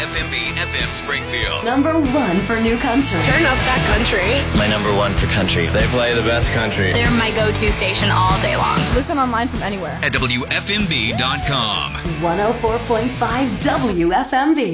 FMB FM Springfield. Number 1 for new country. Turn up that country. My number 1 for country. They play the best country. They're my go-to station all day long. Listen online from anywhere. At WFMB.com. 104.5 WFMB.